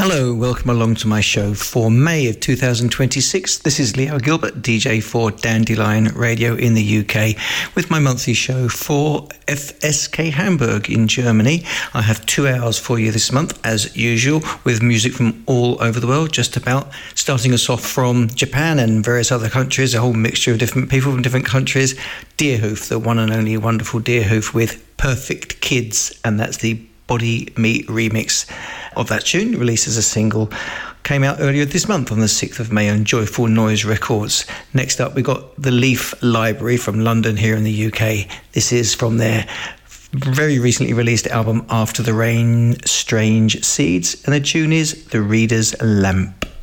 Hello, welcome along to my show for May of 2026. This is Leo Gilbert, DJ for Dandelion Radio in the UK, with my monthly show for FSK Hamburg in Germany. I have 2 hours for you this month, as usual, with music from all over the world, just about, starting us off from Japan and various other countries, a whole mixture of different people from different countries. Deerhoof, the one and only wonderful Deerhoof with Perfect Kids, and that's the Body Meat remix of that tune, released as a single, came out earlier this month on the 6th of May on Joyful Noise Records. Next up, we got the Leaf Library from London here in the UK. This is from their very recently released album After the Rain, Strange Seeds, and the tune is The Reader's Lamp.